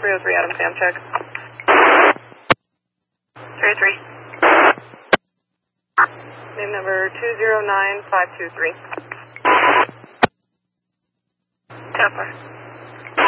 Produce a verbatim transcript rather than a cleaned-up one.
three oh three, Adam Sam, check. three oh three. Name number two zero nine five two three. Templar.